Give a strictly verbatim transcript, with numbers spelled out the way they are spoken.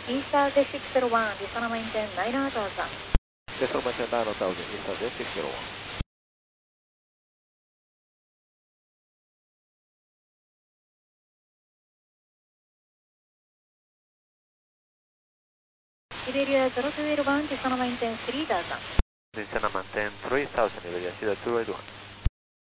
East six zero one, Desana maintain nine thousand. Desana maintain nine thousand, East six zero one. Iberia zero two eight one, Desana maintain three thousand. Desana maintain three thousand, Iberia zero two eight one.